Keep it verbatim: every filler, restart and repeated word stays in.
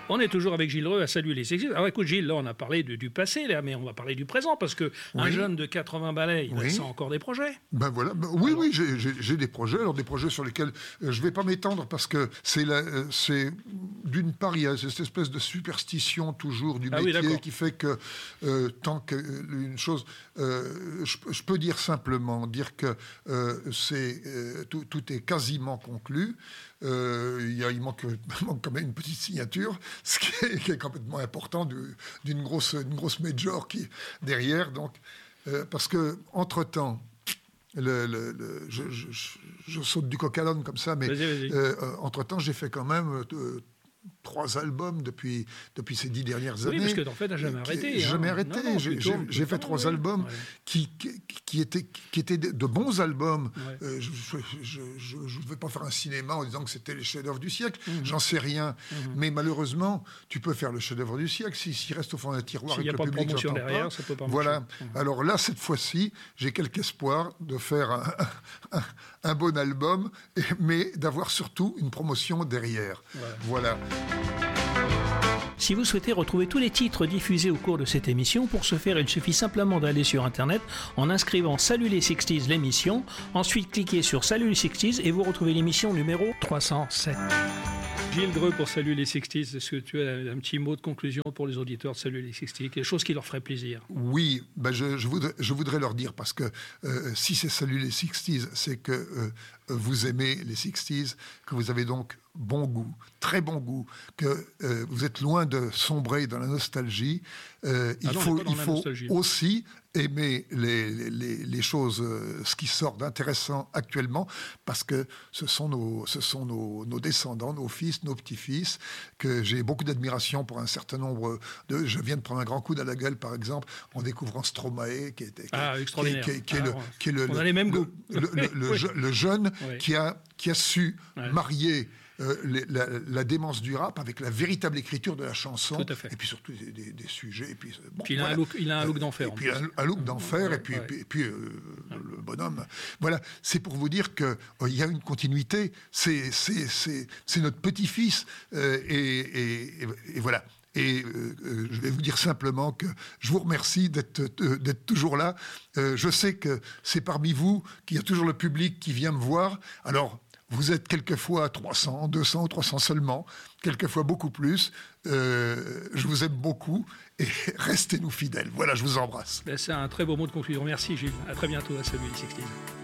On est toujours avec Gilles Dreux à Salut les Sextistes. Alors écoute Gilles, là on a parlé de, du passé, là, mais on va parler du présent, parce qu'un oui. jeune de quatre-vingts balais, il oui. a encore des projets. Ben voilà, ben, oui, alors... oui, j'ai, j'ai, j'ai des projets, alors des projets sur lesquels euh, je ne vais pas m'étendre, parce que c'est, la, euh, c'est d'une part, il y a cette espèce de superstition toujours du ah métier oui, qui fait que euh, tant qu'une chose, euh, je, je peux dire simplement, dire que euh, c'est, euh, tout, tout est quasiment conclu. Euh, il, y a, il, manque, il manque quand même une petite signature, ce qui est, qui est complètement important du, d'une grosse, une grosse major qui est derrière. Donc, euh, parce que entre temps, le, le, le, je, je, je, je saute du coq à l'âne comme ça, mais vas-y, vas-y. Euh, entre temps, j'ai fait quand même euh, trois albums depuis, depuis ces dix dernières oui, années. Oui, parce que en fait, t'as jamais arrêté. J'ai jamais hein. arrêté. Non, non, j'ai, plutôt, j'ai, plutôt j'ai fait trois ouais. albums ouais. qui, qui, qui, étaient, qui étaient de bons albums. Ouais. Euh, je ne vais pas faire un cinéma en disant que c'était les chefs-d'œuvre du siècle. Mm-hmm. J'en sais rien. Mm-hmm. Mais malheureusement, tu peux faire le chef-d'œuvre du siècle s'il si, si reste au fond d'un tiroir si et que le public n'entend derrière, pas. Ça peut pas voilà. Mm-hmm. Alors là, cette fois-ci, j'ai quelque espoir de faire un, un, un bon album, et, mais d'avoir surtout une promotion derrière. Voilà. voilà. Si vous souhaitez retrouver tous les titres diffusés au cours de cette émission, pour ce faire, il suffit simplement d'aller sur Internet en inscrivant Salut les Sextistes l'émission, ensuite cliquez sur Salut les Sextistes et vous retrouvez l'émission numéro trois cent sept. Gilles Dreux pour Salut les Sextistes, est-ce que tu as un petit mot de conclusion pour les auditeurs de Salut les Sextistes, quelque chose qui leur ferait plaisir? Oui, ben je, je, voudrais, je voudrais leur dire, parce que euh, si c'est Salut les Sextistes, c'est que euh, vous aimez les Sextistes, que vous avez donc bon goût, très bon goût, que euh, vous êtes loin de sombrer dans la nostalgie. Euh, il ah non, faut, il faut aussi aimer les, les, les choses, euh, ce qui sort d'intéressant actuellement, parce que ce sont, nos, ce sont nos, nos descendants, nos fils, nos petits-fils, que j'ai beaucoup d'admiration pour un certain nombre de... Je viens de prendre un grand coup dans la gueule, par exemple, en découvrant Stromae, qui est, qui, ah, extraordinaire. qui, qui, qui est ah, le... Qui est le on a les mêmes goûts. Le, le, le, le, oui. je, le jeune oui. qui, a, qui a su ouais. marier... Euh, les, la, la démence du rap avec la véritable écriture de la chanson, Tout à fait. et puis surtout des, des, des sujets. Et puis, bon, puis il, a voilà. un look, il a un look d'enfer. Et puis un, un look d'enfer, ouais, et puis, ouais. et puis, et puis euh, ouais. le bonhomme. Voilà, c'est pour vous dire qu'il euh, y a une continuité. C'est, c'est, c'est, c'est notre petit-fils. Euh, et, et, et, et voilà. Et euh, je vais vous dire simplement que je vous remercie d'être, euh, d'être toujours là. Euh, je sais que c'est parmi vous qu'il y a toujours le public qui vient me voir. Alors, vous êtes quelquefois trois cents, deux cents ou trois cents seulement, quelquefois beaucoup plus. Euh, je vous aime beaucoup et restez-nous fidèles. Voilà, je vous embrasse. Ben, c'est un très beau mot de conclusion. Merci Gilles. À très bientôt à Salut les Sextistes.